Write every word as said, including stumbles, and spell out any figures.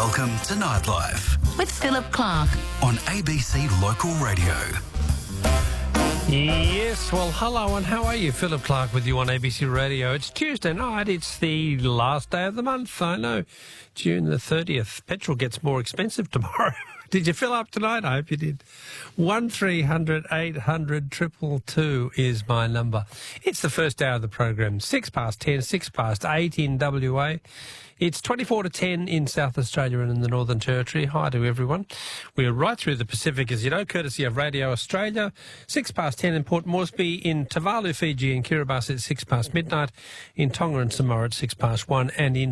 Welcome to Nightlife with Philip Clark on A B C Local Radio. Yes, well, hello and how are you? Philip Clark with you on A B C Radio. It's Tuesday night. It's the last day of the month. I know, June the thirtieth. Petrol gets more expensive tomorrow. Did you fill up tonight? I hope you did. one three hundred eight hundred two two two is my number. It's the first hour of the program. Six past ten, six past eight in W A. It's twenty-four to ten in South Australia and in the Northern Territory. Hi to everyone. We're right through the Pacific, as you know, courtesy of Radio Australia. Six past ten in Port Moresby, in Tuvalu, Fiji, and Kiribati at six past midnight, in Tonga and Samoa at six past one, and in